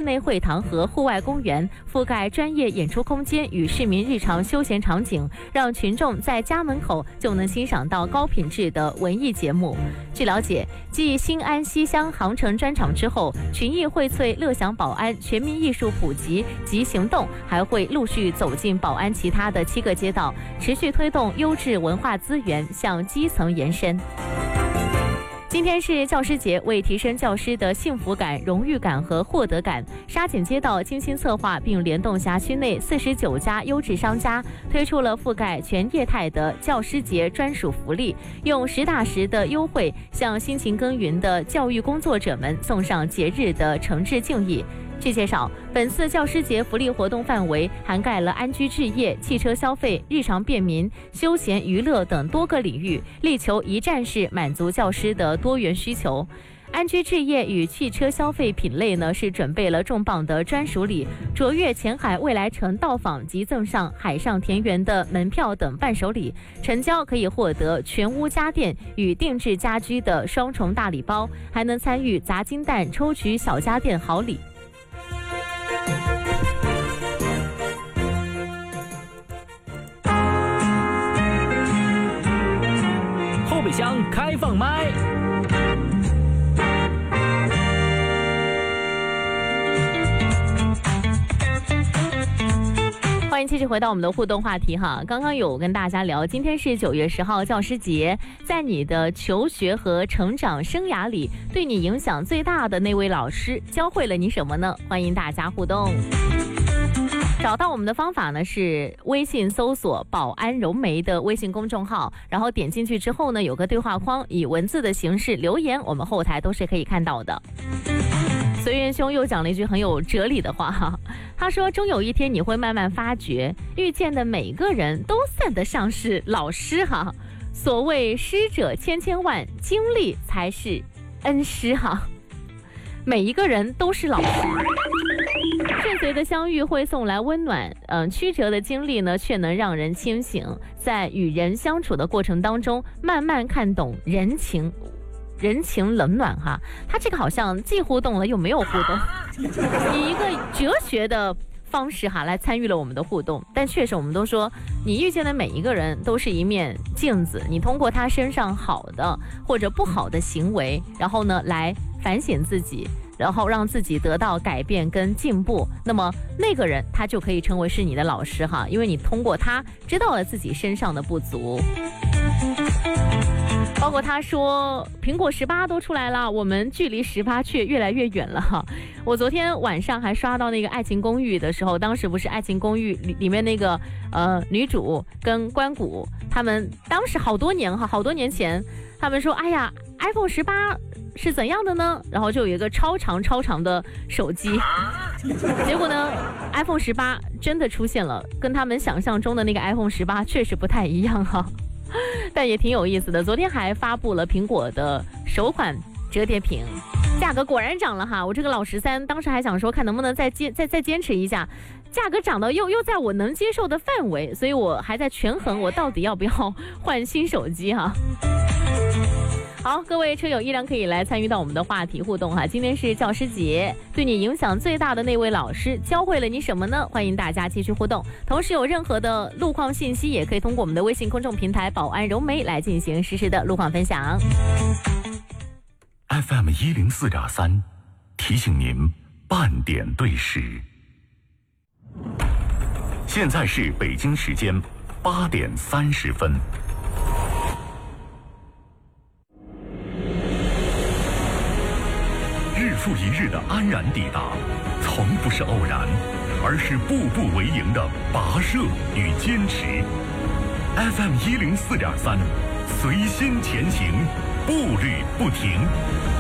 内会堂和户外公园，覆盖专业演出空间与市民日常休闲场景，让群众在家门口就能欣赏到高品质的文艺节目。据了解，继新安西乡航程专场之后，群艺荟萃乐享宝安全民艺术普及及行动还会陆续走进宝安其他的7个街道，持续推动优质文化资源向基层延伸。今天是教师节，为提升教师的幸福感、荣誉感和获得感，沙井街道精心策划并联动辖区内49家优质商家，推出了覆盖全业态的教师节专属福利，用实打实的优惠向辛勤耕耘的教育工作者们送上节日的诚挚敬意。据介绍，本次教师节福利活动范围涵盖了安居置业、汽车消费、日常便民、休闲娱乐等多个领域，力求一站式满足教师的多元需求。安居置业与汽车消费品类呢，是准备了重磅的专属礼，卓越前海未来城到访及赠上海上田园的门票等伴手礼，成交可以获得全屋家电与定制家居的双重大礼包，还能参与砸金蛋抽取小家电好礼。 后备箱开放麦。 欢迎继续回到我们的互动话题哈。刚刚有跟大家聊，今天是9月10号教师节，在你的求学和成长生涯里，对你影响最大的那位老师教会了你什么呢？欢迎大家互动。找到我们的方法呢是微信搜索宝安柔媒的微信公众号，然后点进去之后呢，有个对话框，以文字的形式留言，我们后台都是可以看到的。随缘兄又讲了一句很有哲理的话哈，他说终有一天你会慢慢发觉，遇见的每个人都算得上是老师哈。所谓师者千千万，经历才是恩师哈。每一个人都是老师。顺遂的相遇会送来温暖，曲折的经历呢，却能让人清醒。在与人相处的过程当中，慢慢看懂人情冷暖哈。他这个好像既互动了又没有互动，以一个哲学的方式哈来参与了我们的互动。但确实我们都说，你遇见的每一个人都是一面镜子，你通过他身上好的或者不好的行为，然后呢来反省自己，然后让自己得到改变跟进步，那么那个人他就可以成为是你的老师哈，因为你通过他知道了自己身上的不足。包括他说苹果18都出来了，我们距离18却越来越远了哈。我昨天晚上还刷到那个爱情公寓的时候，当时不是爱情公寓里面那个女主跟关谷，他们当时好多年前，他们说哎呀 iPhone 18是怎样的呢？然后就有一个超长的手机，结果呢 iPhone 18真的出现了，跟他们想象中的那个 iPhone 18确实不太一样哈。但也挺有意思的，昨天还发布了苹果的首款折叠屏，价格果然涨了哈。我这个老13当时还想说看能不能再坚持一下，价格涨到又在我能接受的范围，所以我还在权衡我到底要不要换新手机哈。好，各位车友依然可以来参与到我们的话题互动哈。今天是教师节，对你影响最大的那位老师教会了你什么呢？欢迎大家继续互动。同时有任何的路况信息，也可以通过我们的微信公众平台宝安柔媒来进行实时的路况分享。 FM 104.3提醒您半点对时。现在是北京时间8点30分。日复一日的安然抵达，从不是偶然，而是步步为营的跋涉与坚持。FM 104.3，随心前行，步履不停。